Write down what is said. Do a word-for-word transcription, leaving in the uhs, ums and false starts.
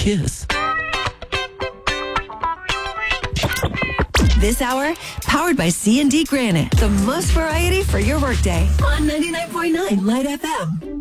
kiss. This hour, powered by C and D Granite. The most variety for your workday on ninety-nine point nine Light F M.